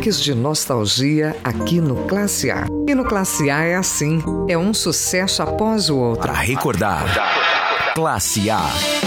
toques de nostalgia aqui no Classe A. E no Classe A é assim, é um sucesso após o outro. Para recordar, Classe A.